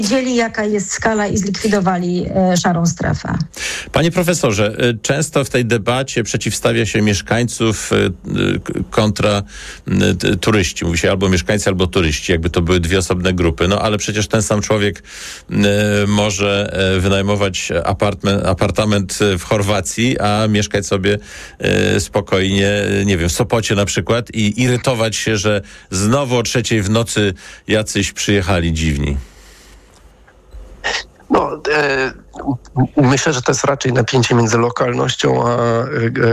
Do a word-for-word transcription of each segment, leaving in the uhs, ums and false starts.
wiedzieli, jaka jest skala i zlikwidowali e, szarą strefę. Panie profesorze, często w tej debacie przeciwstawia się mieszkańców kontra turyści. Mówi się albo mieszkańcy, albo turyści, jakby to były dwie osobne grupy. No ale przecież ten sam człowiek może wynajmować apartment, apartament w Chorwacji, a mieszkać sobie spokojnie, nie wiem, w Sopocie na przykład i irytować się, że znowu o trzeciej w nocy jacyś przyjechali dziwni. No, e, myślę, że to jest raczej napięcie między lokalnością a e,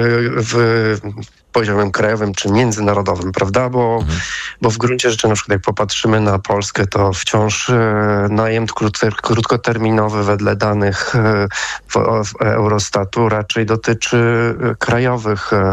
w poziomem krajowym czy międzynarodowym, prawda? Bo, mhm. bo w gruncie rzeczy, na przykład jak popatrzymy na Polskę, to wciąż e, najem krótko, krótkoterminowy wedle danych e, w, w Eurostatu raczej dotyczy krajowych e,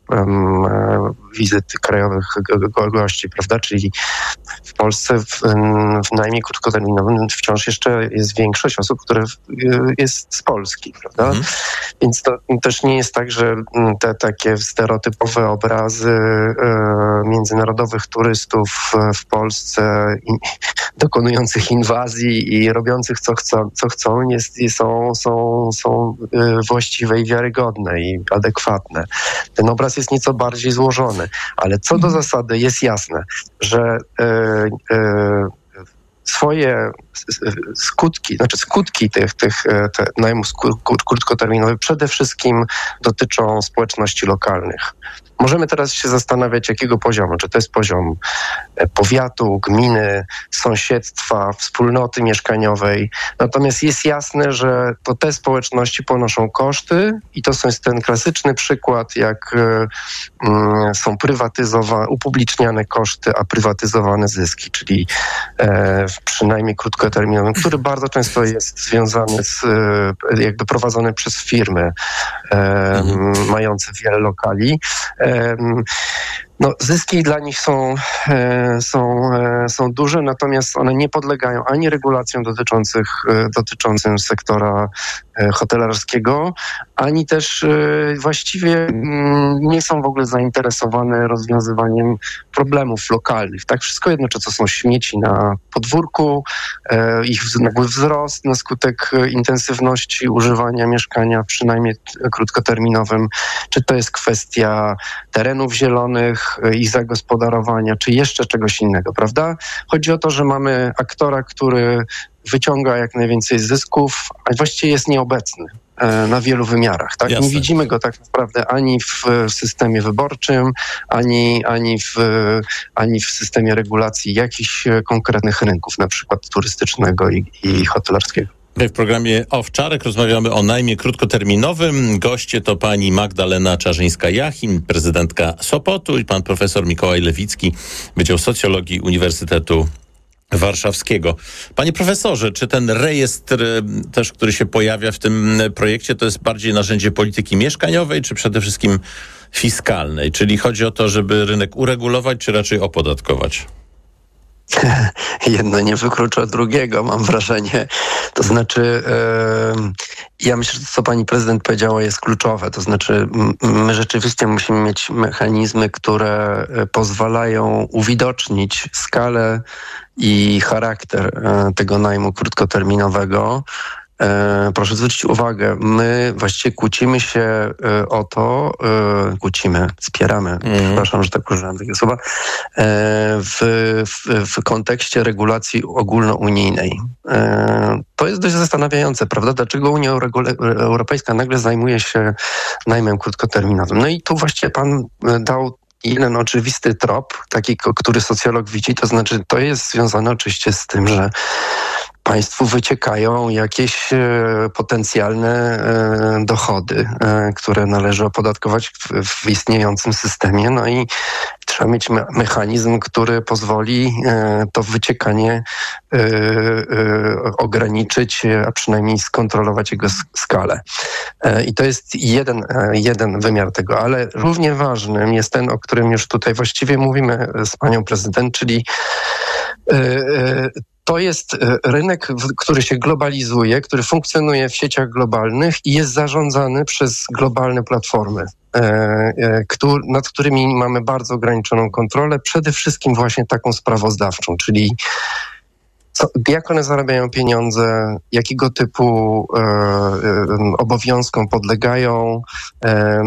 e, wizyt krajowych go, gości, prawda? Czyli w Polsce w, w najmie krótkoterminowym wciąż jeszcze jest większość osób, które jest z Polski, prawda? Mhm. Więc to też nie jest tak, że te takie stereotypowe obrazy e, międzynarodowych turystów w Polsce i, dokonujących inwazji i robiących co chcą, co chcą jest, są, są, są właściwe i wiarygodne i adekwatne. Ten obraz jest nieco bardziej złożony, ale co do zasady jest jasne, że e, e, swoje skutki, znaczy skutki tych, tych te najmu krótkoterminowych przede wszystkim dotyczą społeczności lokalnych. Możemy teraz się zastanawiać, jakiego poziomu. Czy to jest poziom powiatu, gminy, sąsiedztwa, wspólnoty mieszkaniowej. Natomiast jest jasne, że to te społeczności ponoszą koszty i to jest ten klasyczny przykład, jak mm, są prywatyzowane, upubliczniane koszty, a prywatyzowane zyski, czyli e, przynajmniej krótkoterminowym, który bardzo często jest związany z, e, jakby prowadzony przez firmy e, mhm. mające wiele lokali. No, zyski dla nich są, są, są duże, natomiast one nie podlegają ani regulacjom dotyczących, dotyczącym sektora hotelarskiego, ani też właściwie nie są w ogóle zainteresowane rozwiązywaniem problemów lokalnych. Tak, wszystko jedno, czy to są śmieci na podwórku, ich nagły wzrost na skutek intensywności używania mieszkania, przynajmniej krótkoterminowym, czy to jest kwestia terenów zielonych, ich zagospodarowania, czy jeszcze czegoś innego, prawda? Chodzi o to, że mamy aktora, który wyciąga jak najwięcej zysków, a właściwie jest nieobecny na wielu wymiarach. Tak? Nie widzimy go tak naprawdę ani w systemie wyborczym, ani, ani, w, ani w systemie regulacji jakichś konkretnych rynków, na przykład turystycznego i, i hotelarskiego. W programie Owczarek rozmawiamy o najmie krótkoterminowym. Goście to pani Magdalena Czarzyńska-Jachim, prezydentka Sopotu, i pan profesor Mikołaj Lewicki, Wydział Socjologii Uniwersytetu Warszawskiego. Panie profesorze, czy ten rejestr też, który się pojawia w tym projekcie, to jest bardziej narzędzie polityki mieszkaniowej, czy przede wszystkim fiskalnej? Czyli chodzi o to, żeby rynek uregulować, czy raczej opodatkować? Jedno nie wyklucza drugiego, mam wrażenie. To znaczy, yy, ja myślę, że to, co pani prezydent powiedziała, jest kluczowe. To znaczy, my rzeczywiście musimy mieć mechanizmy, które pozwalają uwidocznić skalę i charakter yy, tego najmu krótkoterminowego. E, proszę zwrócić uwagę, my właściwie kłócimy się e, o to, e, kłócimy, wspieramy, mm. przepraszam, że tak użyłem takiego słowa, e, w, w, w kontekście regulacji ogólnounijnej. E, to jest dość zastanawiające, prawda? Dlaczego Unia Europejska nagle zajmuje się najmem krótkoterminowym? No i tu właściwie pan dał jeden oczywisty trop, taki, który socjolog widzi, to znaczy to jest związane oczywiście z tym, że państwu wyciekają jakieś e, potencjalne e, dochody, e, które należy opodatkować w, w istniejącym systemie. No i trzeba mieć me- mechanizm, który pozwoli e, to wyciekanie e, e, ograniczyć, a przynajmniej skontrolować jego s- skalę. E, I to jest jeden, e, jeden wymiar tego, ale równie ważnym jest ten, o którym już tutaj właściwie mówimy z panią prezydent, czyli e, e, to jest rynek, który się globalizuje, który funkcjonuje w sieciach globalnych i jest zarządzany przez globalne platformy, nad którymi mamy bardzo ograniczoną kontrolę, przede wszystkim właśnie taką sprawozdawczą, czyli co, jak one zarabiają pieniądze, jakiego typu e, e, obowiązkom podlegają e,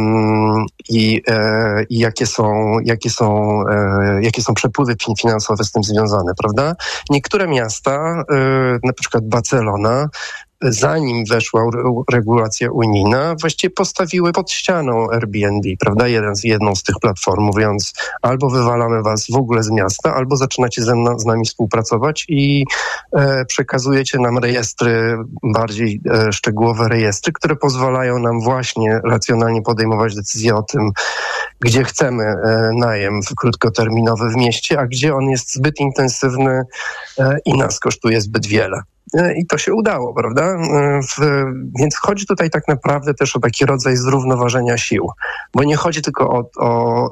i, e, i jakie są, jakie są, e, jakie są przepływy finansowe z tym związane, prawda? Niektóre miasta, e, na przykład Barcelona, zanim weszła regulacja unijna, właściwie postawiły pod ścianą Airbnb, prawda? Jeden z, jedną z tych platform, mówiąc albo wywalamy was w ogóle z miasta, albo zaczynacie ze mną, z nami współpracować i e, przekazujecie nam rejestry, bardziej e, szczegółowe rejestry, które pozwalają nam właśnie racjonalnie podejmować decyzje o tym, gdzie chcemy e, najem krótkoterminowy w mieście, a gdzie on jest zbyt intensywny e, i nas kosztuje zbyt wiele. I to się udało, prawda? W, więc chodzi tutaj tak naprawdę też o taki rodzaj zrównoważenia sił, bo nie chodzi tylko o, o,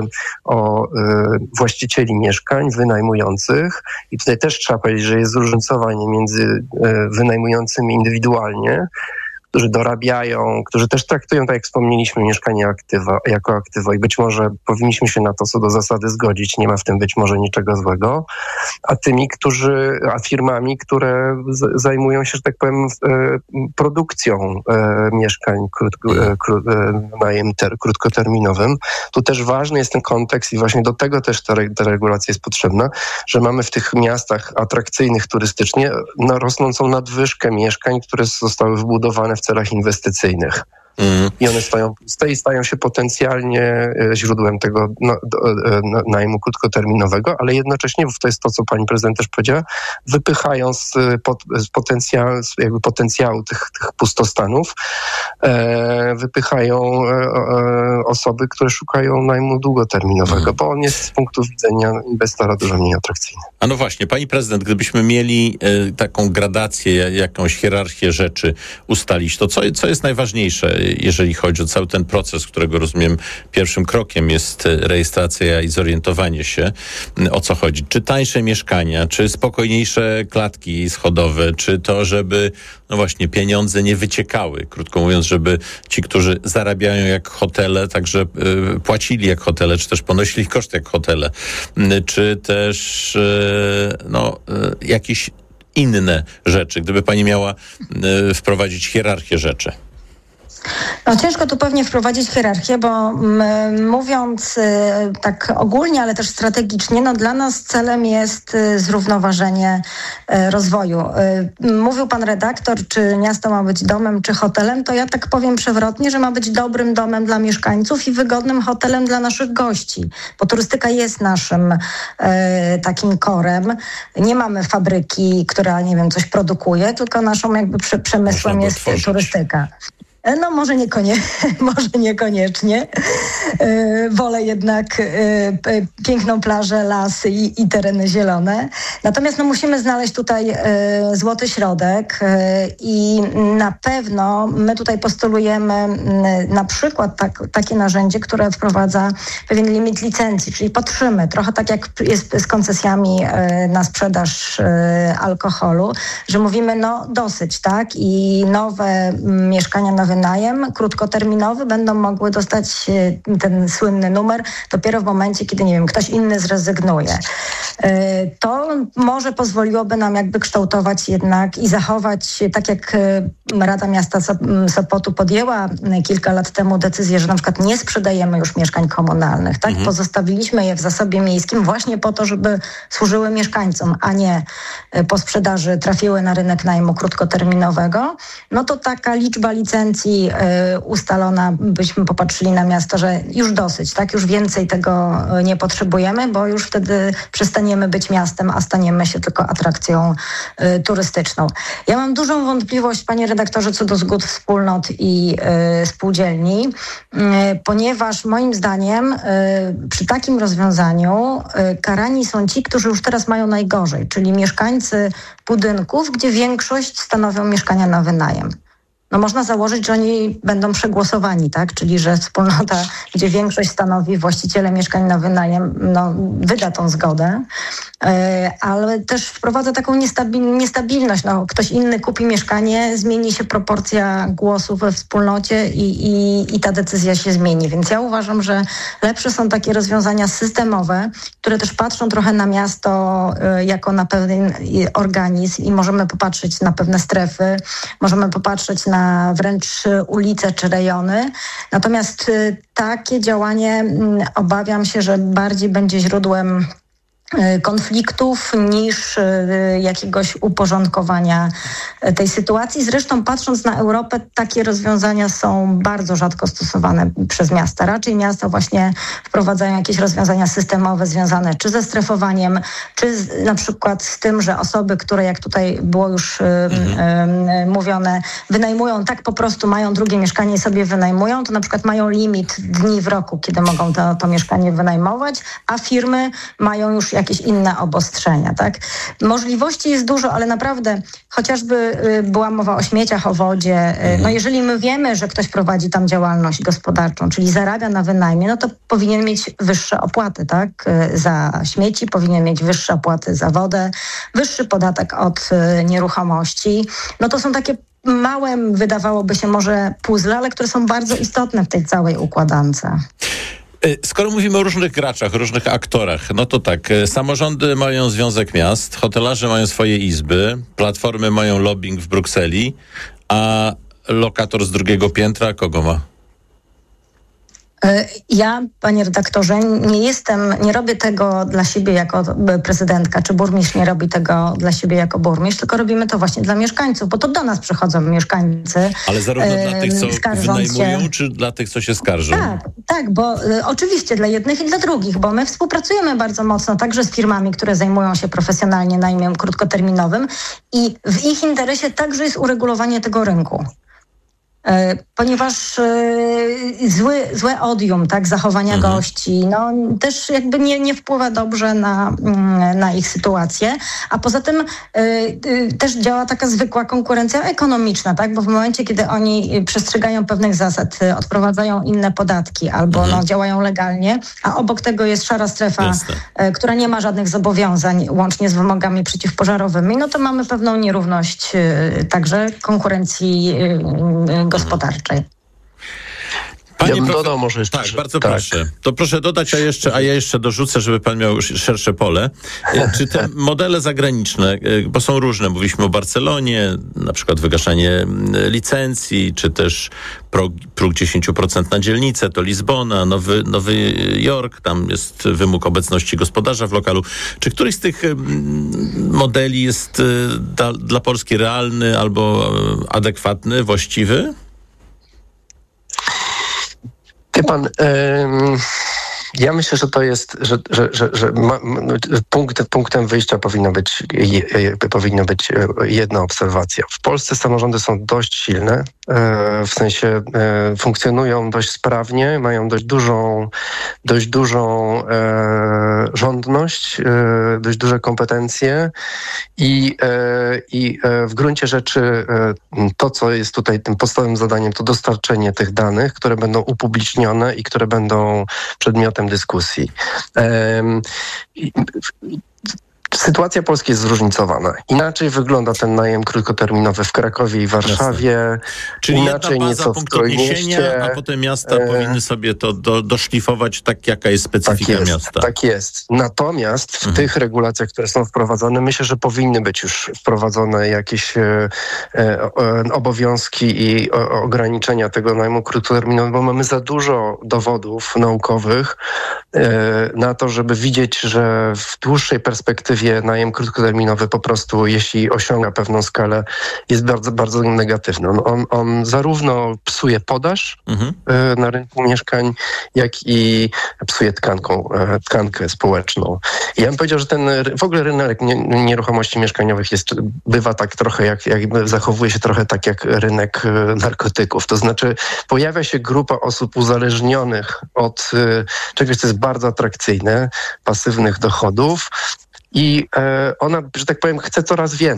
o właścicieli mieszkań wynajmujących i tutaj też trzeba powiedzieć, że jest zróżnicowanie między wynajmującymi indywidualnie, którzy dorabiają, którzy też traktują, tak jak wspomnieliśmy, mieszkanie aktywa, jako aktywo i być może powinniśmy się na to co do zasady zgodzić, nie ma w tym być może niczego złego, a tymi, którzy, a firmami, które z, zajmują się, że tak powiem, e, produkcją e, mieszkań krótko, e, kró, e, najem ter, krótkoterminowym. Tu też ważny jest ten kontekst i właśnie do tego też ta, ta regulacja jest potrzebna, że mamy w tych miastach atrakcyjnych turystycznie no, rosnącą nadwyżkę mieszkań, które zostały wbudowane w celach inwestycyjnych. Mm. I one stoją puste i stają się potencjalnie źródłem tego no, no, najmu krótkoterminowego, ale jednocześnie, to jest to, co pani prezydent też powiedziała, wypychają z, pot, z, potencjału, z jakby potencjału tych, tych pustostanów, e, wypychają e, e, osoby, które szukają najmu długoterminowego, mm. bo on jest z punktu widzenia inwestora dużo mniej atrakcyjny. A no właśnie, pani prezydent, gdybyśmy mieli e, taką gradację, jakąś hierarchię rzeczy ustalić, to co, co jest najważniejsze, jeżeli chodzi o cały ten proces, którego rozumiem pierwszym krokiem jest rejestracja i zorientowanie się, o co chodzi. Czy tańsze mieszkania, czy spokojniejsze klatki schodowe, czy to, żeby no właśnie pieniądze nie wyciekały, krótko mówiąc, żeby ci, którzy zarabiają jak hotele, także y, płacili jak hotele, czy też ponosili koszty jak hotele, y, czy też y, no, y, jakieś inne rzeczy, gdyby pani miała y, wprowadzić hierarchię rzeczy. No ciężko tu pewnie wprowadzić hierarchię, bo m, mówiąc y, tak ogólnie, ale też strategicznie, no dla nas celem jest y, zrównoważenie y, rozwoju. Y, mówił pan redaktor, czy miasto ma być domem, czy hotelem, to ja tak powiem przewrotnie, że ma być dobrym domem dla mieszkańców i wygodnym hotelem dla naszych gości, bo turystyka jest naszym y, takim korem. Nie mamy fabryki, która, nie wiem, coś produkuje, tylko naszą jakby przy, przemysłem jest tworzyć. Turystyka. No może, niekonie, może niekoniecznie. Yy, wolę jednak yy, piękną plażę, lasy i, i tereny zielone. Natomiast no, musimy znaleźć tutaj yy, złoty środek yy, i na pewno my tutaj postulujemy yy, na przykład tak, takie narzędzie, które wprowadza pewien limit licencji, czyli patrzymy trochę tak jak jest z koncesjami yy, na sprzedaż yy, alkoholu, że mówimy no dosyć, tak? I nowe yy, mieszkania na wynajem krótkoterminowy będą mogły dostać ten słynny numer dopiero w momencie, kiedy, nie wiem, ktoś inny zrezygnuje. To może pozwoliłoby nam jakby kształtować jednak i zachować, tak jak Rada Miasta Sopotu podjęła kilka lat temu decyzję, że na przykład nie sprzedajemy już mieszkań komunalnych, tak? Mhm. Pozostawiliśmy je w zasobie miejskim właśnie po to, żeby służyły mieszkańcom, a nie po sprzedaży trafiły na rynek najmu krótkoterminowego. No to taka liczba licencji ustalona, byśmy popatrzyli na miasto, że już dosyć, tak? Już więcej tego nie potrzebujemy, bo już wtedy przestaniemy być miastem, a staniemy się tylko atrakcją y, turystyczną. Ja mam dużą wątpliwość, panie redaktorze, co do zgód wspólnot i y, spółdzielni, y, ponieważ moim zdaniem y, przy takim rozwiązaniu y, karani są ci, którzy już teraz mają najgorzej, czyli mieszkańcy budynków, gdzie większość stanowią mieszkania na wynajem. no można założyć, że oni będą przegłosowani, tak? Czyli że wspólnota, gdzie większość stanowi właściciele mieszkań na wynajem, no, wyda tą zgodę, ale też wprowadza taką niestabil- niestabilność. No, ktoś inny kupi mieszkanie, zmieni się proporcja głosów we wspólnocie i, i, i ta decyzja się zmieni. Więc ja uważam, że lepsze są takie rozwiązania systemowe, które też patrzą trochę na miasto jako na pewien organizm i możemy popatrzeć na pewne strefy, możemy popatrzeć na wręcz ulice czy rejony. Natomiast takie działanie, obawiam się, że bardziej będzie źródłem konfliktów niż jakiegoś uporządkowania tej sytuacji. Zresztą patrząc na Europę, takie rozwiązania są bardzo rzadko stosowane przez miasta. Raczej miasta właśnie wprowadzają jakieś rozwiązania systemowe związane czy ze strefowaniem, czy z, na przykład z tym, że osoby, które jak tutaj było już mhm. mówione, wynajmują tak po prostu, mają drugie mieszkanie i sobie wynajmują, to na przykład mają limit dni w roku, kiedy mogą to, to mieszkanie wynajmować, a firmy mają już jakieś inne obostrzenia, tak? Możliwości jest dużo, ale naprawdę chociażby y, była mowa o śmieciach, o wodzie. Y, no jeżeli my wiemy, że ktoś prowadzi tam działalność gospodarczą, czyli zarabia na wynajmie, no to powinien mieć wyższe opłaty, tak? Y, za śmieci, powinien mieć wyższe opłaty za wodę, wyższy podatek od y, nieruchomości. No to są takie małe, wydawałoby się może puzzle, ale które są bardzo istotne w tej całej układance. Skoro mówimy o różnych graczach, różnych aktorach, no to tak, samorządy mają Związek Miast, hotelarze mają swoje izby, platformy mają lobbying w Brukseli, a lokator z drugiego piętra kogo ma? Ja, panie redaktorze, nie jestem, nie robię tego dla siebie jako prezydentka, czy burmistrz nie robi tego dla siebie jako burmistrz, tylko robimy to właśnie dla mieszkańców, bo to do nas przychodzą mieszkańcy. Ale zarówno e, dla tych, co wynajmują, się. Czy dla tych, co się skarżą? Tak, tak, bo e, oczywiście dla jednych i dla drugich, bo my współpracujemy bardzo mocno także z firmami, które zajmują się profesjonalnie najmem krótkoterminowym i w ich interesie także jest uregulowanie tego rynku. Ponieważ y, zły, złe odium, tak, zachowania mhm. gości, no też jakby nie, nie wpływa dobrze na, na ich sytuację, a poza tym y, y, też działa taka zwykła konkurencja ekonomiczna, tak, bo w momencie, kiedy oni przestrzegają pewnych zasad, y, odprowadzają inne podatki albo mhm. no, działają legalnie, a obok tego jest szara strefa, y, która nie ma żadnych zobowiązań, łącznie z wymogami przeciwpożarowymi, no to mamy pewną nierówność y, także konkurencji y, y, gospodarczej. Panie ja bym profe... dodał może jeszcze. Tak, że... bardzo tak. proszę. To proszę dodać, a jeszcze, a ja jeszcze dorzucę, żeby pan miał szersze pole. Czy te modele zagraniczne, bo są różne, mówiliśmy o Barcelonie, na przykład wygaszanie licencji, czy też próg, próg dziesięć procent na dzielnicę, to Lizbona, Nowy, Nowy Jork, tam jest wymóg obecności gospodarza w lokalu. Czy któryś z tych modeli jest da, dla Polski realny albo adekwatny, właściwy? Wie pan, ym, ja myślę, że to jest, że, że, że, że ma, punkt, punktem wyjścia powinno być, je, je, powinno być jedna obserwacja. W Polsce samorządy są dość silne, e, w sensie e, funkcjonują dość sprawnie, mają dość dużą, dość dużą e, rządność, e, dość duże kompetencje i, e, i e, w gruncie rzeczy e, to, co jest tutaj tym podstawowym zadaniem, to dostarczenie tych danych, które będą upublicznione i które będą przedmiotem dyskusji. Um, Sytuacja Polski jest zróżnicowana. Inaczej wygląda ten najem krótkoterminowy w Krakowie i Warszawie. Jasne. Czyli inaczej jedna baza, nieco punkt w Trójmieście. A potem miasta e... powinny sobie to do, doszlifować tak, jaka jest specyfika tak jest, miasta. Tak jest. Natomiast w mhm. tych regulacjach, które są wprowadzone, myślę, że powinny być już wprowadzone jakieś e, e, obowiązki i o, ograniczenia tego najmu krótkoterminowego, bo mamy za dużo dowodów naukowych e, na to, żeby widzieć, że w dłuższej perspektywie najem krótkoterminowy po prostu, jeśli osiąga pewną skalę, jest bardzo, bardzo negatywny. On, on, on zarówno psuje podaż mhm. y, na rynku mieszkań, jak i psuje tkanką, y, tkankę społeczną. I ja bym powiedział, że ten w ogóle rynek nie, nieruchomości mieszkaniowych jest, bywa tak trochę, jak, jakby zachowuje się trochę tak jak rynek y, narkotyków. To znaczy pojawia się grupa osób uzależnionych od y, czegoś, co jest bardzo atrakcyjne, pasywnych dochodów, i e, ona, że tak powiem, chce coraz więcej.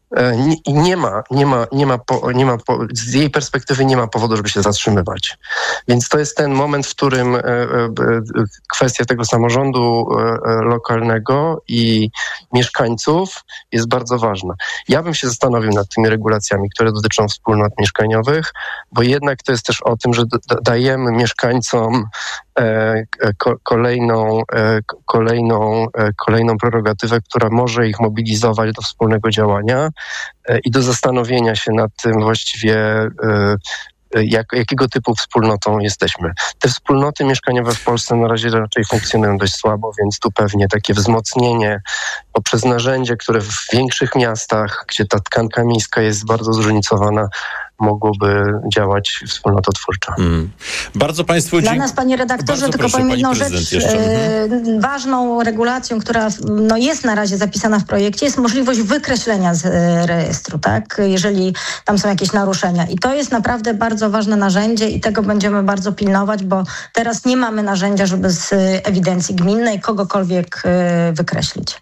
Nie, nie ma, nie ma, nie ma, po, nie ma po, z jej perspektywy nie ma powodu, żeby się zatrzymywać. Więc to jest ten moment, w którym e, e, kwestia tego samorządu e, lokalnego i mieszkańców jest bardzo ważna. Ja bym się zastanowił nad tymi regulacjami, które dotyczą wspólnot mieszkaniowych, bo jednak to jest też o tym, że d- dajemy mieszkańcom e, ko, kolejną, e, kolejną, e, kolejną prerogatywę, która może ich mobilizować do wspólnego działania i do zastanowienia się nad tym właściwie, jak, jakiego typu wspólnotą jesteśmy. Te wspólnoty mieszkaniowe w Polsce na razie raczej funkcjonują dość słabo, więc tu pewnie takie wzmocnienie poprzez narzędzie, które w większych miastach, gdzie ta tkanka miejska jest bardzo zróżnicowana, mogłoby działać wspólnototwórczo. Mm. Bardzo Państwu dziękuję. Dla nas, panie redaktorze, bardzo tylko proszę, powiem jedną rzecz. E, ważną regulacją, która no, jest na razie zapisana w projekcie, jest możliwość wykreślenia z e, rejestru, tak? Jeżeli tam są jakieś naruszenia. I to jest naprawdę bardzo ważne narzędzie i tego będziemy bardzo pilnować, bo teraz nie mamy narzędzia, żeby z ewidencji gminnej kogokolwiek e, wykreślić.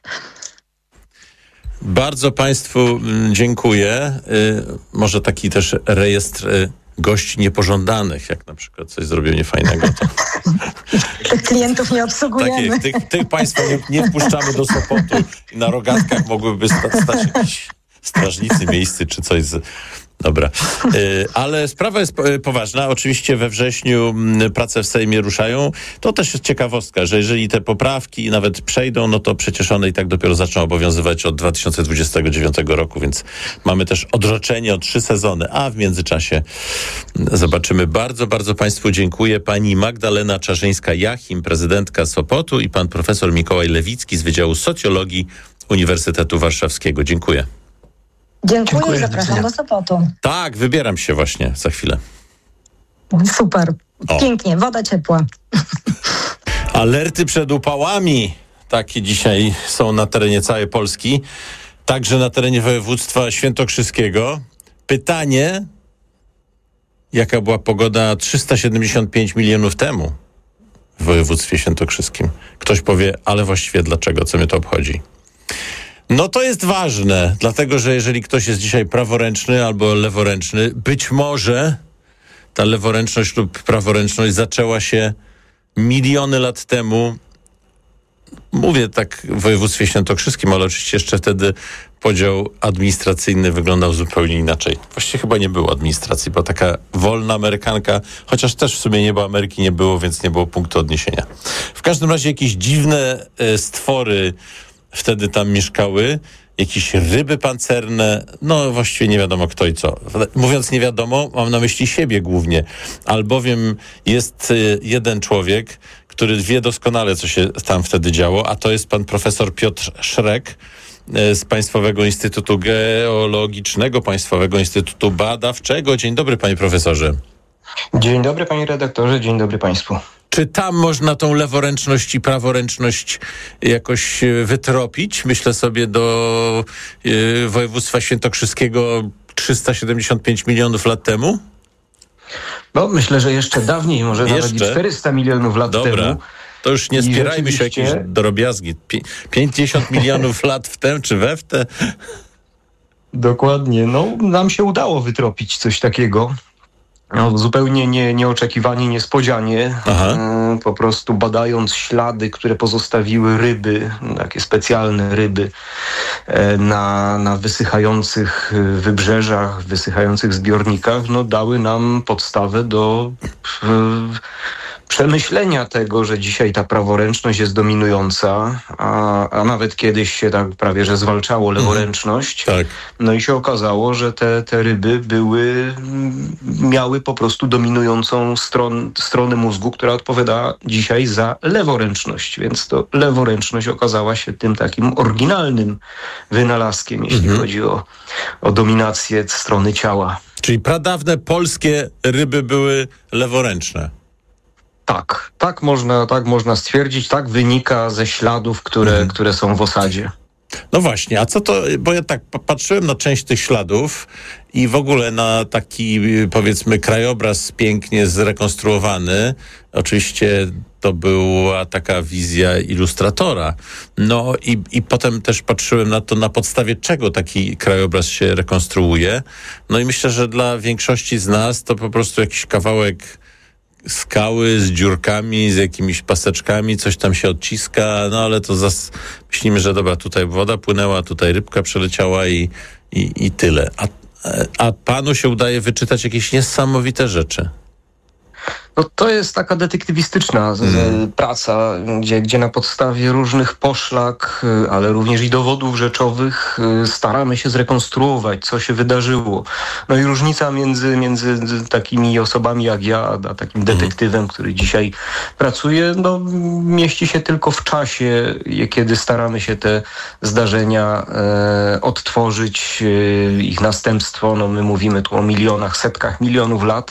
Bardzo Państwu dziękuję. Może taki też rejestr gości niepożądanych, jak na przykład coś zrobił niefajnego. To... Tych klientów nie obsługujemy. Tak, tych, tych Państwa nie, nie wpuszczamy do Sopotu i na rogatkach mogłyby stać, stać jakiś strażnicy miejscy czy coś z... Dobra, ale sprawa jest poważna. Oczywiście we wrześniu prace w Sejmie ruszają. To też jest ciekawostka, że jeżeli te poprawki nawet przejdą, no to przecież one i tak dopiero zaczną obowiązywać od dwa tysiące dwudziestego dziewiątego roku, więc mamy też odroczenie o trzy sezony, a w międzyczasie zobaczymy. Bardzo, bardzo Państwu dziękuję. Pani Magdalena Czarzyńska-Jachim, prezydentka Sopotu i pan profesor Mikołaj Lewicki z Wydziału Socjologii Uniwersytetu Warszawskiego. Dziękuję. Dziękuję, Dziękuję, zapraszam do Sopotu. Tak, wybieram się właśnie za chwilę. Super, o. Pięknie, woda ciepła. Alerty przed upałami, takie dzisiaj są na terenie całej Polski, także na terenie województwa świętokrzyskiego. Pytanie, jaka była pogoda trzysta siedemdziesiąt pięć milionów temu w województwie świętokrzyskim? Ktoś powie, ale właściwie dlaczego, co mnie to obchodzi? No to jest ważne, dlatego że jeżeli ktoś jest dzisiaj praworęczny albo leworęczny, być może ta leworęczność lub praworęczność zaczęła się miliony lat temu. Mówię tak w województwie świętokrzyskim, ale oczywiście jeszcze wtedy podział administracyjny wyglądał zupełnie inaczej. Właściwie chyba nie było administracji, bo taka wolna Amerykanka, chociaż też w sumie nieba Ameryki nie było, więc nie było punktu odniesienia. W każdym razie jakieś dziwne e, stwory wtedy tam mieszkały, jakieś ryby pancerne, no właściwie nie wiadomo kto i co. Mówiąc nie wiadomo, mam na myśli siebie głównie, albowiem jest jeden człowiek, który wie doskonale, co się tam wtedy działo, a to jest pan profesor Piotr Szrek z Państwowego Instytutu Geologicznego, Państwowego Instytutu Badawczego. Dzień dobry, panie profesorze. Dzień dobry, panie redaktorze, dzień dobry państwu. Czy tam można tą leworęczność i praworęczność jakoś wytropić? Myślę sobie do y, województwa świętokrzyskiego trzysta siedemdziesiąt pięć milionów lat temu? No, myślę, że jeszcze dawniej, może jeszcze? nawet i czterysta milionów lat Dobra. temu. To już nie spierajmy się o jakieś drobiazgi. pięćdziesiąt milionów lat w tę czy we w tę? Dokładnie. No, nam się udało wytropić coś takiego. No, zupełnie nie, nieoczekiwanie, niespodzianie. E, po prostu badając ślady, które pozostawiły ryby, takie specjalne ryby e, na, na wysychających wybrzeżach, wysychających zbiornikach, no dały nam podstawę do e, przemyślenia tego, że dzisiaj ta praworęczność jest dominująca, a, a nawet kiedyś się tak prawie, że zwalczało leworęczność. Mhm, tak. No i się okazało, że te, te ryby były, miały po prostu dominującą stron, stronę mózgu, która odpowiada dzisiaj za leworęczność. Więc to leworęczność okazała się tym takim oryginalnym wynalazkiem, jeśli mhm. chodzi o, o dominację strony ciała. Czyli pradawne polskie ryby były leworęczne. Tak, tak można, tak można stwierdzić, tak wynika ze śladów, które, mhm. które są w osadzie. No właśnie, a co to, bo ja tak patrzyłem na część tych śladów i w ogóle na taki, powiedzmy, krajobraz pięknie zrekonstruowany. Oczywiście to była taka wizja ilustratora. No i, i potem też patrzyłem na to, na podstawie czego taki krajobraz się rekonstruuje. No i myślę, że dla większości z nas to po prostu jakiś kawałek skały z dziurkami, z jakimiś paseczkami, coś tam się odciska, no ale to zas... myślimy, że dobra, tutaj woda płynęła, tutaj rybka przeleciała i, i, i tyle. A, a panu się udaje wyczytać jakieś niesamowite rzeczy. No to jest taka detektywistyczna z, mm. praca, gdzie, gdzie na podstawie różnych poszlak, ale również i dowodów rzeczowych staramy się zrekonstruować, co się wydarzyło. No i różnica między, między takimi osobami jak ja, a takim detektywem, mm. który dzisiaj pracuje, no mieści się tylko w czasie, kiedy staramy się te zdarzenia e, odtworzyć, e, ich następstwo. No my mówimy tu o milionach, setkach milionów lat.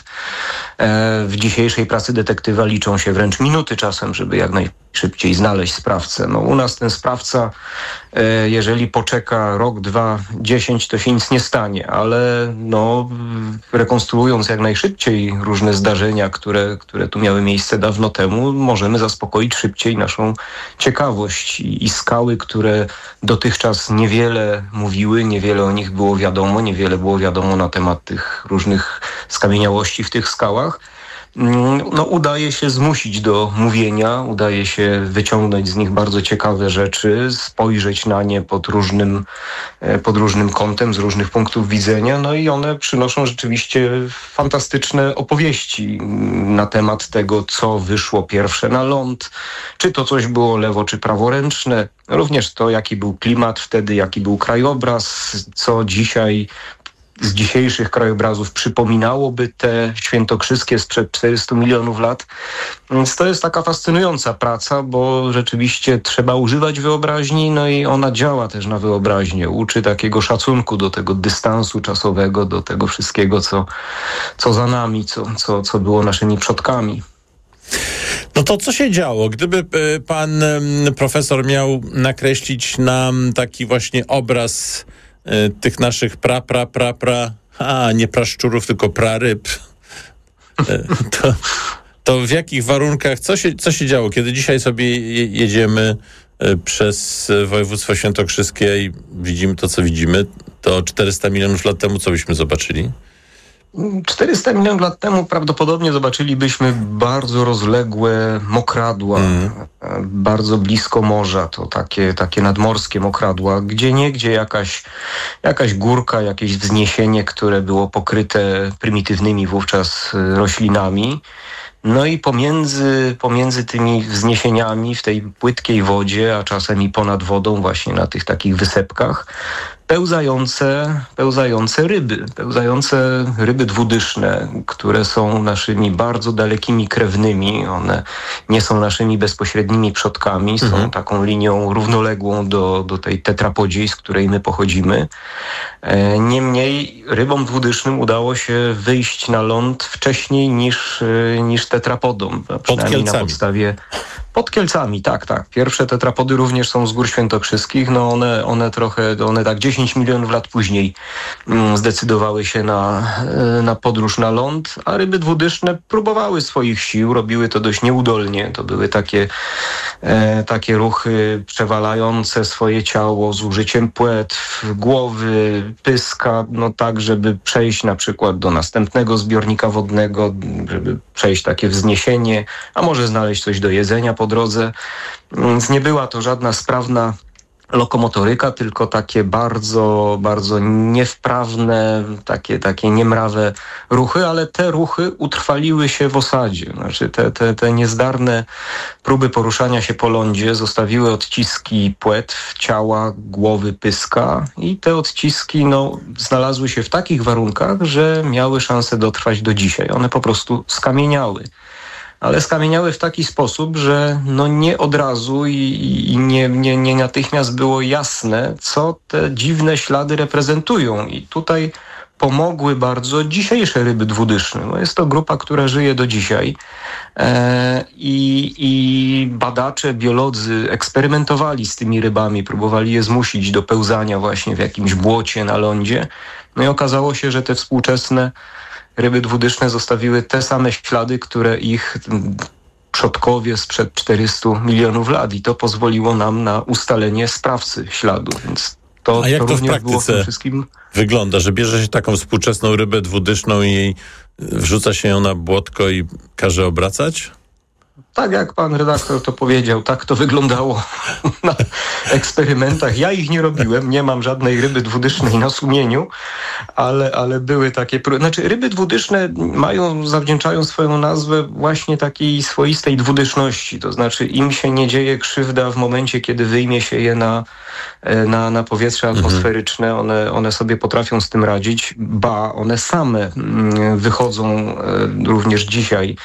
E, w dzisiejszej pracy detektywa liczą się wręcz minuty czasem, żeby jak najszybciej znaleźć sprawcę. No, u nas ten sprawca, e, jeżeli poczeka rok, dwa, dziesięć, to się nic nie stanie, ale no, rekonstruując jak najszybciej różne zdarzenia, które, które tu miały miejsce dawno temu, możemy zaspokoić szybciej naszą ciekawość. I, i skały, które dotychczas niewiele mówiły, niewiele o nich było wiadomo, niewiele było wiadomo na temat tych różnych skamieniałości w tych skałach, no, udaje się zmusić do mówienia, udaje się wyciągnąć z nich bardzo ciekawe rzeczy, spojrzeć na nie pod różnym, pod różnym kątem, z różnych punktów widzenia, no i one przynoszą rzeczywiście fantastyczne opowieści na temat tego, co wyszło pierwsze na ląd, czy to coś było lewo czy praworęczne, również to, jaki był klimat wtedy, jaki był krajobraz, co dzisiaj z dzisiejszych krajobrazów przypominałoby te świętokrzyskie sprzed czterystu milionów lat. Więc to jest taka fascynująca praca, bo rzeczywiście trzeba używać wyobraźni, no i ona działa też na wyobraźnię. Uczy takiego szacunku do tego dystansu czasowego, do tego wszystkiego, co, co za nami, co, co, co było naszymi przodkami. No to co się działo? Gdyby pan profesor miał nakreślić nam taki właśnie obraz tych naszych pra, pra, pra, pra, a nie praszczurów, tylko praryb, to, to w jakich warunkach, co się, co się działo? Kiedy dzisiaj sobie jedziemy przez województwo świętokrzyskie i widzimy to, co widzimy, to czterysta milionów lat temu co byśmy zobaczyli? czterysta milionów lat temu prawdopodobnie zobaczylibyśmy bardzo rozległe mokradła, mm. bardzo blisko morza, to takie, takie nadmorskie mokradła, gdzie niegdzie jakaś, jakaś górka, jakieś wzniesienie, które było pokryte prymitywnymi wówczas roślinami. No i pomiędzy, pomiędzy tymi wzniesieniami w tej płytkiej wodzie, a czasem i ponad wodą właśnie na tych takich wysepkach, pełzające, pełzające ryby, pełzające ryby dwudyszne, które są naszymi bardzo dalekimi krewnymi. One nie są naszymi bezpośrednimi przodkami, są mhm. taką linią równoległą do, do tej tetrapodziej, z której my pochodzimy. Niemniej rybom dwudysznym udało się wyjść na ląd wcześniej niż, niż tetrapodom. Przynajmniej na podstawie... Pod Kielcami, tak, tak. Pierwsze tetrapody również są z Gór Świętokrzyskich. No one, one trochę, one tak dziesięć milionów lat później mm, zdecydowały się na, na podróż na ląd, a ryby dwudyszne próbowały swoich sił, robiły to dość nieudolnie. To były takie, e, takie ruchy przewalające swoje ciało z użyciem płetw, głowy, pyska, no tak, żeby przejść na przykład do następnego zbiornika wodnego, żeby przejść takie wzniesienie, a może znaleźć coś do jedzenia po drodze. Więc nie była to żadna sprawna lokomotoryka, tylko takie bardzo, bardzo niewprawne, takie, takie niemrawe ruchy, ale te ruchy utrwaliły się w osadzie. Znaczy te, te, te niezdarne próby poruszania się po lądzie zostawiły odciski płetw, ciała, głowy, pyska i te odciski no, znalazły się w takich warunkach, że miały szansę dotrwać do dzisiaj. One po prostu skamieniały. Ale skamieniały w taki sposób, że no nie od razu i, i nie, nie, nie natychmiast było jasne, co te dziwne ślady reprezentują. I tutaj pomogły bardzo dzisiejsze ryby dwudyszne. No jest to grupa, która żyje do dzisiaj e, i, i badacze, biolodzy eksperymentowali z tymi rybami, próbowali je zmusić do pełzania właśnie w jakimś błocie na lądzie. No i okazało się, że te współczesne ryby dwudyszne zostawiły te same ślady, które ich przodkowie sprzed czterystu milionów lat i to pozwoliło nam na ustalenie sprawcy śladu, więc to, A jak to, to w również było w tym praktyce wszystkim wygląda, że bierze się taką współczesną rybę dwudyszną i jej, wrzuca się ją na błotko i każe obracać? Tak jak pan redaktor to powiedział, tak to wyglądało na eksperymentach. Ja ich nie robiłem, nie mam żadnej ryby dwudysznej na sumieniu, ale, ale były takie... Znaczy ryby dwudyszne mają, zawdzięczają swoją nazwę właśnie takiej swoistej dwudyszności. To znaczy im się nie dzieje krzywda w momencie, kiedy wyjmie się je na, na, na powietrze atmosferyczne. One, one sobie potrafią z tym radzić. Ba, one same wychodzą również dzisiaj,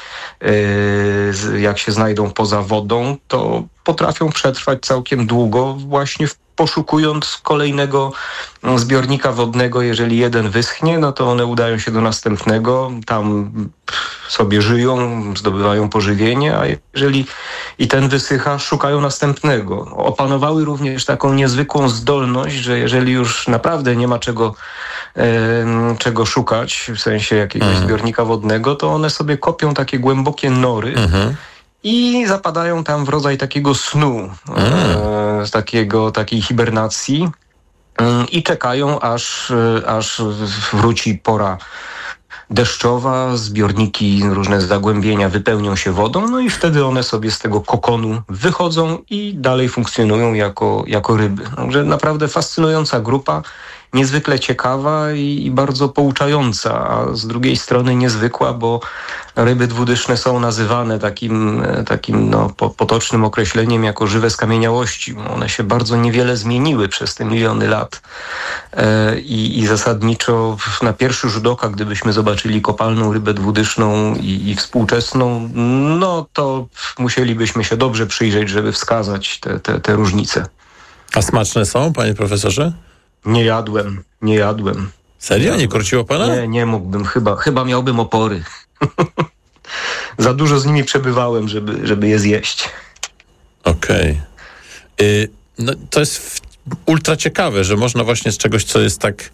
jak się znajdą poza wodą, to potrafią przetrwać całkiem długo, właśnie poszukując kolejnego zbiornika wodnego. Jeżeli jeden wyschnie, no to one udają się do następnego, tam sobie żyją, zdobywają pożywienie, a jeżeli i ten wysycha, szukają następnego. Opanowały również taką niezwykłą zdolność, że jeżeli już naprawdę nie ma czego, e, czego szukać, w sensie jakiegoś mhm. zbiornika wodnego, to one sobie kopią takie głębokie nory, mhm. i zapadają tam w rodzaj takiego snu, mm. e, z takiego, takiej hibernacji e, i czekają, aż, e, aż wróci pora deszczowa, zbiorniki, różne zagłębienia wypełnią się wodą, no i wtedy one sobie z tego kokonu wychodzą i dalej funkcjonują jako, jako ryby. Także naprawdę fascynująca grupa, niezwykle ciekawa i, i bardzo pouczająca, a z drugiej strony niezwykła, bo ryby dwudyszne są nazywane takim, takim no, po, potocznym określeniem jako żywe skamieniałości. One się bardzo niewiele zmieniły przez te miliony lat e, i, i zasadniczo na pierwszy rzut oka, gdybyśmy zobaczyli kopalną rybę dwudyszną i, i współczesną, no to musielibyśmy się dobrze przyjrzeć, żeby wskazać te, te, te różnice. A smaczne są, panie profesorze? Nie jadłem, nie jadłem. Serio? Nie korciło pana? Nie, nie mógłbym, chyba, chyba miałbym opory. Za dużo z nimi przebywałem, żeby, żeby je zjeść. Okej. Okay. No, to jest w, ultra ciekawe, że można właśnie z czegoś, co jest tak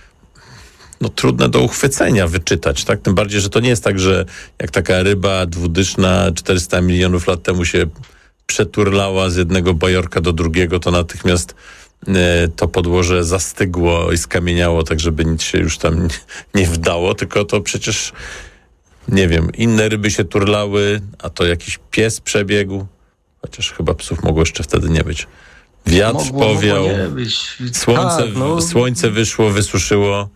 no, trudne do uchwycenia, wyczytać, tak? Tym bardziej, że to nie jest tak, że jak taka ryba dwudyszna czterysta milionów lat temu się przeturlała z jednego bajorka do drugiego, to natychmiast to podłoże zastygło i skamieniało, tak żeby nic się już tam nie wdało, tylko to przecież, nie wiem, inne ryby się turlały, a to jakiś pies przebiegł, chociaż chyba psów mogło jeszcze wtedy nie być. Wiatr mogło, powiał, mogło nie być. Słońce, tak, no. słońce wyszło, wysuszyło,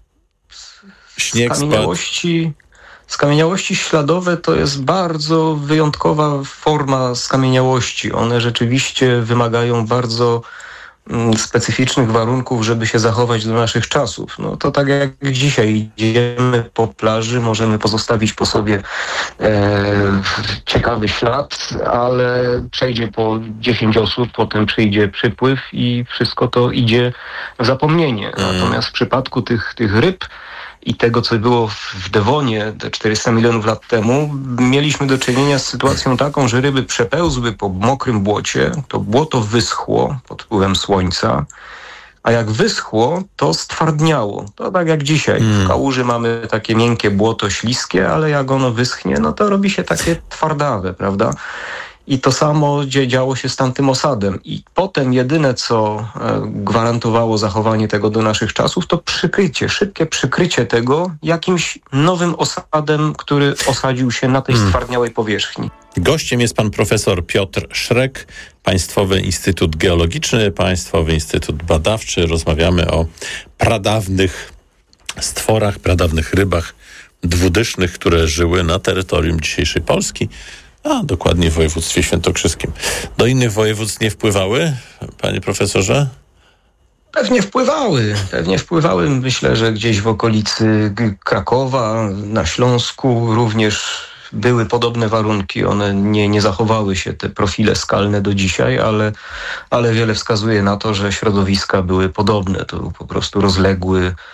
śnieg skamieniałości, spadł. Skamieniałości śladowe to jest bardzo wyjątkowa forma skamieniałości. One rzeczywiście wymagają bardzo specyficznych warunków, żeby się zachować do naszych czasów. No to tak jak dzisiaj idziemy po plaży, możemy pozostawić po sobie e, ciekawy ślad, ale przejdzie po dziesięć osób, potem przyjdzie przypływ i wszystko to idzie w zapomnienie. Natomiast w przypadku tych, tych ryb i tego, co było w Devonie te czterysta milionów lat temu, mieliśmy do czynienia z sytuacją taką, że ryby przepełzły po mokrym błocie, to błoto wyschło pod wpływem słońca, a jak wyschło, to stwardniało. To tak jak dzisiaj. Mm. W kałuży mamy takie miękkie błoto, śliskie, ale jak ono wyschnie, no to robi się takie twardawe, prawda? I to samo działo się z tamtym osadem. I potem jedyne, co gwarantowało zachowanie tego do naszych czasów, to przykrycie, szybkie przykrycie tego jakimś nowym osadem, który osadził się na tej stwardniałej powierzchni. Gościem jest pan profesor Piotr Szrek, Państwowy Instytut Geologiczny, Państwowy Instytut Badawczy. Rozmawiamy o pradawnych stworach, pradawnych rybach dwudysznych, które żyły na terytorium dzisiejszej Polski, a dokładnie w województwie świętokrzyskim. Do innych województw nie wpływały, panie profesorze? Pewnie wpływały. Pewnie wpływały, myślę, że gdzieś w okolicy Krakowa, na Śląsku również były podobne warunki. One nie, nie zachowały się, te profile skalne do dzisiaj, ale, ale wiele wskazuje na to, że środowiska były podobne. To był po prostu rozległy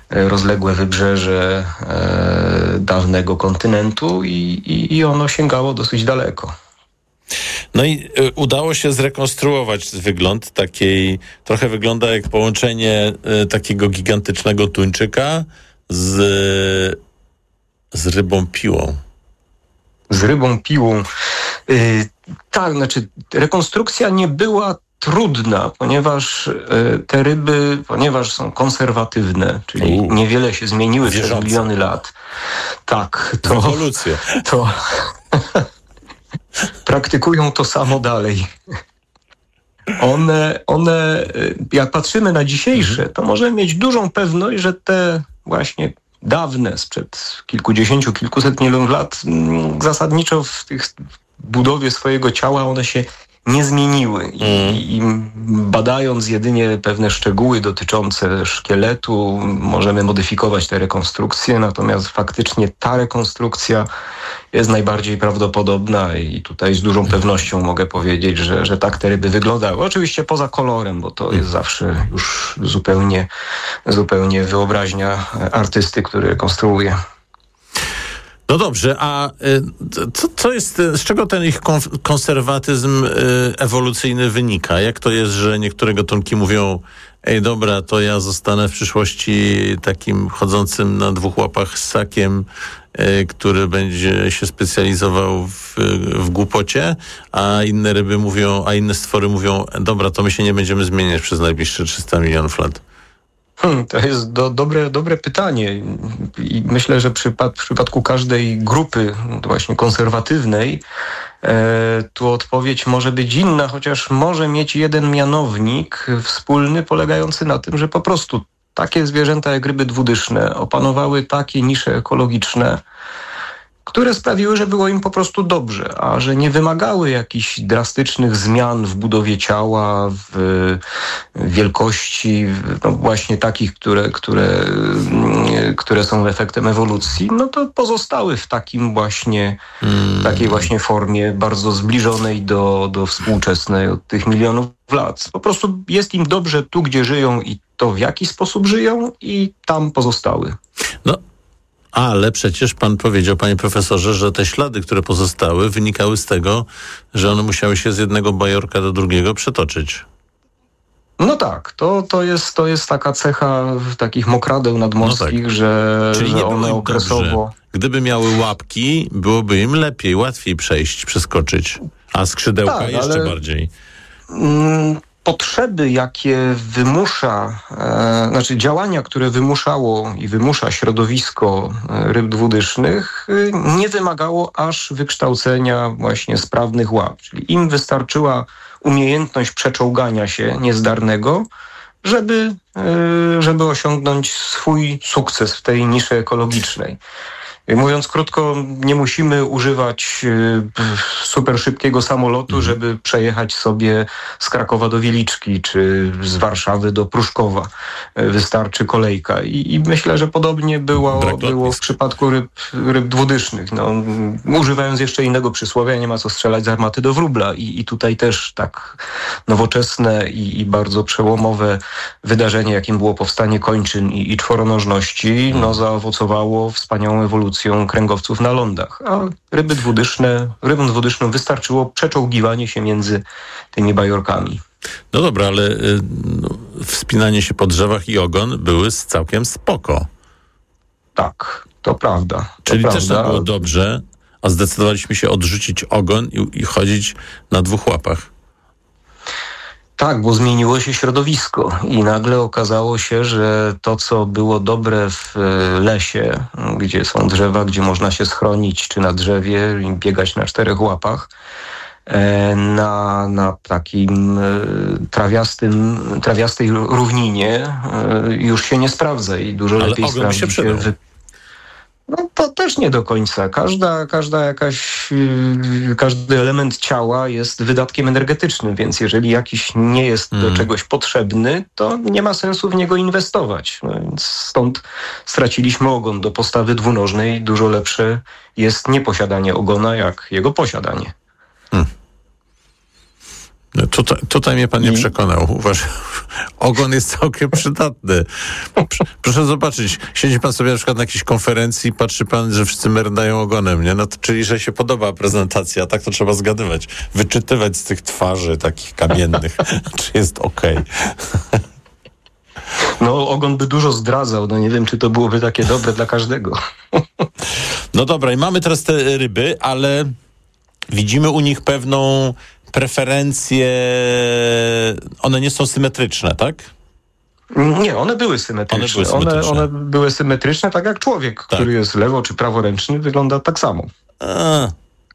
rozległe wybrzeże e, dawnego kontynentu i, i, i ono sięgało dosyć daleko. No i y, udało się zrekonstruować wygląd takiej, trochę wygląda jak połączenie y, takiego gigantycznego tuńczyka z, z rybą piłą. Z rybą piłą. Y, tak, znaczy rekonstrukcja nie była trudna, ponieważ y, te ryby, ponieważ są konserwatywne, czyli U. niewiele się zmieniły przez miliony lat. Tak, to... Ewolucja. To... praktykują to samo dalej. One, one, jak patrzymy na dzisiejsze, to możemy mieć dużą pewność, że te właśnie dawne, sprzed kilkudziesięciu, kilkuset milionów lat, zasadniczo w tych budowie swojego ciała one się nie zmieniły. I, mm. i badając jedynie pewne szczegóły dotyczące szkieletu, możemy modyfikować te rekonstrukcje, natomiast faktycznie ta rekonstrukcja jest najbardziej prawdopodobna i tutaj z dużą pewnością mogę powiedzieć, że, że tak te ryby wyglądały. Oczywiście poza kolorem, bo to jest zawsze już zupełnie, zupełnie wyobraźnia artysty, który rekonstruuje. No dobrze, a co, co jest, z czego ten ich konserwatyzm ewolucyjny wynika? Jak to jest, że niektóre gatunki mówią, ej dobra, to ja zostanę w przyszłości takim chodzącym na dwóch łapach ssakiem, który będzie się specjalizował w, w głupocie, a inne ryby mówią, a inne stwory mówią, dobra, to my się nie będziemy zmieniać przez najbliższe trzysta milionów lat. Hmm, to jest do, dobre, dobre pytanie i myślę, że przypad, w przypadku każdej grupy właśnie konserwatywnej e, tu odpowiedź może być inna, chociaż może mieć jeden mianownik wspólny polegający na tym, że po prostu takie zwierzęta jak ryby dwudyszne opanowały takie nisze ekologiczne, które sprawiły, że było im po prostu dobrze, a że nie wymagały jakichś drastycznych zmian w budowie ciała, w wielkości, no właśnie takich, które, które, które są efektem ewolucji, no to pozostały w takim właśnie, mm. takiej właśnie formie bardzo zbliżonej do, do współczesnej od tych milionów lat. Po prostu jest im dobrze tu, gdzie żyją i to w jaki sposób żyją i tam pozostały. No. Ale przecież pan powiedział, panie profesorze, że te ślady, które pozostały, wynikały z tego, że one musiały się z jednego bajorka do drugiego przetoczyć. No tak, to, to, jest, to jest taka cecha takich mokradeł nadmorskich, no tak. że, Czyli że nie one okresowo... Dobrze. Gdyby miały łapki, byłoby im lepiej, łatwiej przejść, przeskoczyć. A skrzydełka tak, jeszcze ale... bardziej. Mm, potrzeby, jakie wymusza, e, znaczy działania, które wymuszało i wymusza środowisko ryb dwudysznych, nie wymagało aż wykształcenia właśnie sprawnych łap. Czyli im wystarczyła umiejętność przeczołgania się niezdarnego, żeby, e, żeby osiągnąć swój sukces w tej niszy ekologicznej. Mówiąc krótko, nie musimy używać super szybkiego samolotu, żeby przejechać sobie z Krakowa do Wieliczki, czy z Warszawy do Pruszkowa. Wystarczy kolejka. I, i myślę, że podobnie było, było w przypadku ryb, ryb dwudysznych. No, używając jeszcze innego przysłowia, nie ma co strzelać z armaty do wróbla. I, i tutaj też tak nowoczesne i, i bardzo przełomowe wydarzenie, jakim było powstanie kończyn i, i czworonożności, no, zaowocowało wspaniałą ewolucją kręgowców na lądach, a ryby dwudyszne, rybom dwudysznym wystarczyło przeczołgiwanie się między tymi bajorkami. No dobra, ale y, no, wspinanie się po drzewach i ogon były całkiem spoko. Tak, to prawda. To Czyli prawda. też tak było dobrze, a zdecydowaliśmy się odrzucić ogon i, i chodzić na dwóch łapach. Tak, bo zmieniło się środowisko i nagle okazało się, że to, co było dobre w lesie, gdzie są drzewa, gdzie można się schronić, czy na drzewie i biegać na czterech łapach, na, na takim trawiastym, trawiastej równinie już się nie sprawdza i dużo Ale lepiej sprawdzi się... się wy... No to też nie do końca. Każda, każda jakaś, yy, każdy element ciała jest wydatkiem energetycznym, więc jeżeli jakiś nie jest hmm. do czegoś potrzebny, to nie ma sensu w niego inwestować. No więc stąd straciliśmy ogon. Do postawy dwunożnej dużo lepsze jest nieposiadanie ogona, jak jego posiadanie. Hmm. No tutaj, tutaj mnie pan nie przekonał. Uważam, ogon jest całkiem przydatny. Proszę zobaczyć, siedzi pan sobie na przykład na jakiejś konferencji i patrzy pan, że wszyscy merdają ogonem, nie? No to, czyli, że się podoba prezentacja, tak to trzeba zgadywać. Wyczytywać z tych twarzy takich kamiennych, czy jest okej. Okay. No ogon by dużo zdradzał, no nie wiem, czy to byłoby takie dobre dla każdego. No dobra, i mamy teraz te ryby, ale widzimy u nich pewną preferencje, one nie są symetryczne, tak? Nie, one były symetryczne. One były symetryczne, one, one były symetryczne tak jak człowiek, tak. który jest lewo- czy praworęczny, wygląda tak samo. A.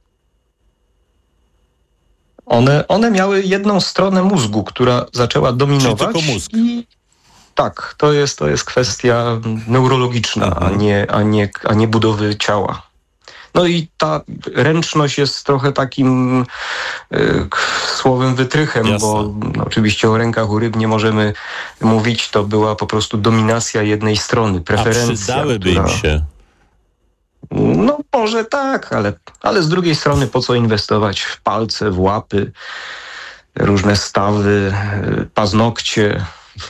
One, one miały jedną stronę mózgu, która zaczęła dominować. Czyli tylko mózg. I tak, to jest, to jest kwestia neurologiczna, mhm. a, nie, a, nie, a nie budowy ciała. No i ta ręczność jest trochę takim y, słowem wytrychem, Jasne. bo no, oczywiście o rękach u ryb nie możemy mówić, to była po prostu dominacja jednej strony, preferencja. A przydałyby która... im się. No może tak, ale, ale z drugiej strony po co inwestować w palce, w łapy, różne stawy, paznokcie.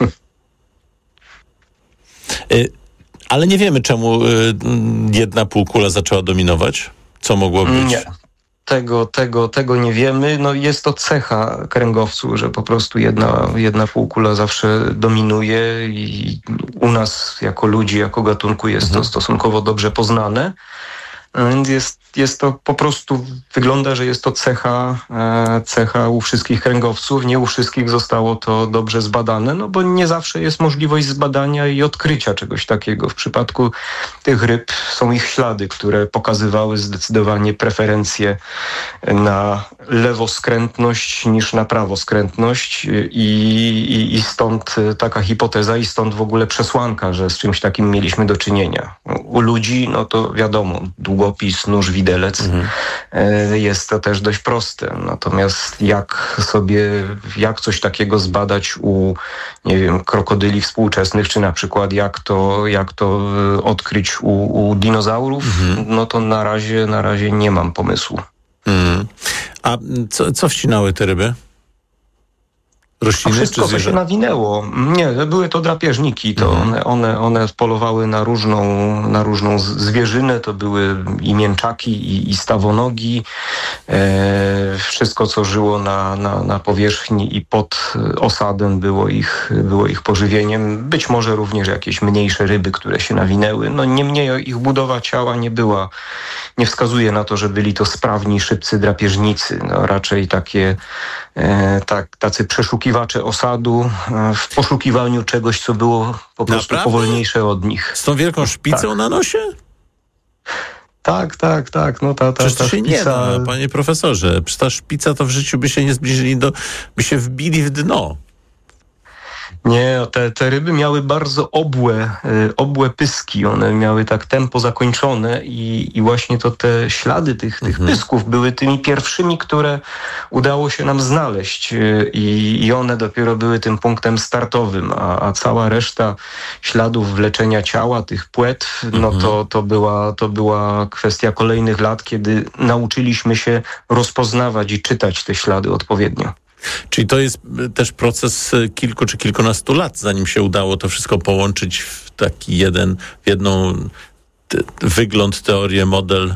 y- Ale nie wiemy, czemu y, jedna półkula zaczęła dominować. Co mogło być? Nie. Tego, tego, tego nie wiemy. No jest to cecha kręgowcu, że po prostu jedna, jedna półkula zawsze dominuje i u nas jako ludzi, jako gatunku jest mhm. to stosunkowo dobrze poznane. Więc jest, jest to po prostu, wygląda, że jest to cecha, e, cecha u wszystkich kręgowców. Nie u wszystkich zostało to dobrze zbadane, no bo nie zawsze jest możliwość zbadania i odkrycia czegoś takiego. W przypadku tych ryb są ich ślady, które pokazywały zdecydowanie preferencje na lewoskrętność niż na prawoskrętność i, i, i stąd taka hipoteza i stąd w ogóle przesłanka, że z czymś takim mieliśmy do czynienia. U ludzi, no to wiadomo, długopis, nóż, widelec, mhm. jest to też dość proste. Natomiast jak sobie, jak coś takiego zbadać u, nie wiem, krokodyli współczesnych, czy na przykład jak to, jak to odkryć u, u dinozaurów, mhm. no to na razie, na razie nie mam pomysłu. Mhm. A co, co wcinały te ryby? Rośliny, wszystko, co się nawinęło. Nie, były to drapieżniki. To mhm. one, one, one polowały na różną, na różną zwierzynę. To były i mięczaki, i, i stawonogi. E, wszystko, co żyło na, na, na powierzchni i pod osadem, było ich, było ich pożywieniem. Być może również jakieś mniejsze ryby, które się nawinęły. No niemniej ich budowa ciała nie była, nie wskazuje na to, że byli to sprawni, szybcy drapieżnicy. No, raczej takie, e, tak, tacy przeszukiwacze osadu w poszukiwaniu czegoś, co było po prostu Naprawdę? powolniejsze od nich. Z tą wielką szpicą tak. na nosie? Tak, tak, tak. No ta, ta, Przecież to ta się szpica... nie da, panie profesorze. Przecież ta szpica to w życiu by się nie zbliżyli do... by się wbili w dno. Nie, te, te ryby miały bardzo obłe, obłe pyski. One miały tak tempo zakończone i, i właśnie to te ślady tych, tych mhm. pysków były tymi pierwszymi, które udało się nam znaleźć i, i one dopiero były tym punktem startowym, a, a cała reszta śladów wleczenia ciała, tych płetw, mhm. no to, to, była, to była kwestia kolejnych lat, kiedy nauczyliśmy się rozpoznawać i czytać te ślady odpowiednio. Czyli to jest też proces kilku czy kilkunastu lat, zanim się udało to wszystko połączyć w taki jeden, w jedną te, wygląd, teorię, model.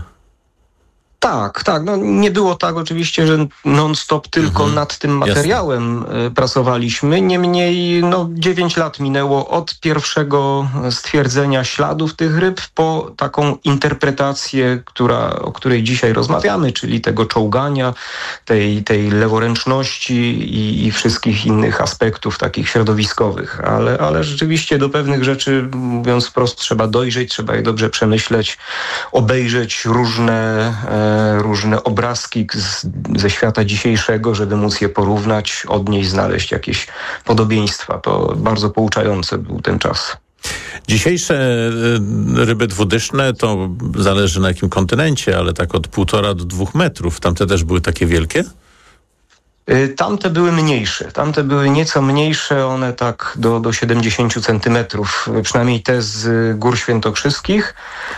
Tak, tak. No, nie było tak oczywiście, że non-stop tylko mhm. nad tym materiałem Jasne. pracowaliśmy. Niemniej no, dziewięć lat minęło od pierwszego stwierdzenia śladów tych ryb po taką interpretację, która, o której dzisiaj rozmawiamy, czyli tego czołgania, tej, tej leworęczności i, i wszystkich innych aspektów takich środowiskowych. Ale, ale rzeczywiście do pewnych rzeczy, mówiąc wprost, trzeba dojrzeć, trzeba je dobrze przemyśleć, obejrzeć różne e, różne obrazki z, ze świata dzisiejszego, żeby móc je porównać, od niej znaleźć jakieś podobieństwa. To bardzo pouczający był ten czas. Dzisiejsze ryby dwudyszne to zależy na jakim kontynencie, ale tak od półtora do dwóch metrów. Tamte też były takie wielkie? Tamte były mniejsze, tamte były nieco mniejsze, one tak do, do siedemdziesiąt centymetrów, przynajmniej te z Gór Świętokrzyskich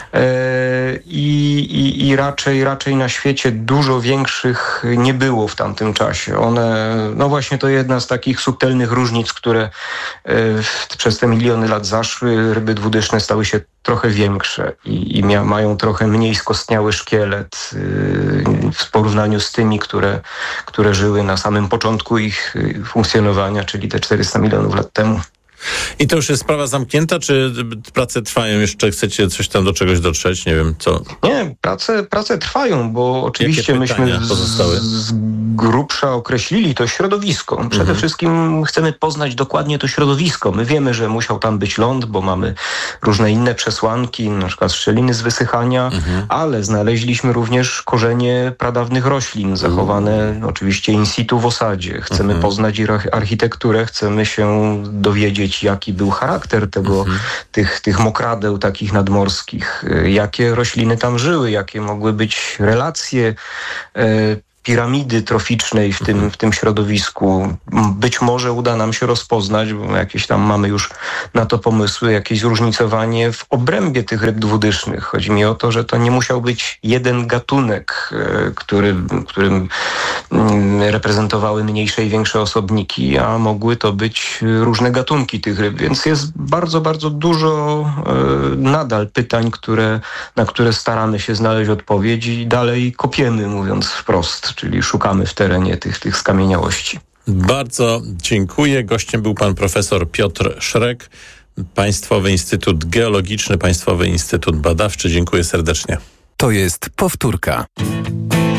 i, i, i raczej, raczej na świecie dużo większych nie było w tamtym czasie. One, no właśnie to jedna z takich subtelnych różnic, które przez te miliony lat zaszły. Ryby dwudyszne stały się trochę większe i, i mia, mają trochę mniej skostniały szkielet yy, w porównaniu z tymi, które, które żyły na samym początku ich yy, funkcjonowania, czyli te czterysta milionów lat temu. I to już jest sprawa zamknięta, czy prace trwają? Jeszcze chcecie coś tam do czegoś dotrzeć? Nie wiem, co? Nie, prace, prace trwają, bo oczywiście myśmy z, z grubsza określili to środowisko. Przede mhm. wszystkim chcemy poznać dokładnie to środowisko. My wiemy, że musiał tam być ląd, bo mamy różne inne przesłanki, na przykład szczeliny z wysychania, mhm. ale znaleźliśmy również korzenie pradawnych roślin, zachowane mhm. oczywiście in situ w osadzie. Chcemy mhm. poznać ich architekturę, chcemy się dowiedzieć, jaki był charakter tego, mhm. tych, tych mokradeł takich nadmorskich, jakie rośliny tam żyły, jakie mogły być relacje e, piramidy troficznej w tym, w tym środowisku. Być może uda nam się rozpoznać, bo jakieś tam mamy już na to pomysły, jakieś zróżnicowanie w obrębie tych ryb dwudysznych. Chodzi mi o to, że to nie musiał być jeden gatunek, który, którym reprezentowały mniejsze i większe osobniki, a mogły to być różne gatunki tych ryb, więc jest bardzo, bardzo dużo nadal pytań, które, na które staramy się znaleźć odpowiedzi i dalej kopiemy, mówiąc wprost, czyli szukamy w terenie tych, tych skamieniałości. Bardzo dziękuję. Gościem był pan profesor Piotr Szrek, Państwowy Instytut Geologiczny, Państwowy Instytut Badawczy. Dziękuję serdecznie. To jest powtórka.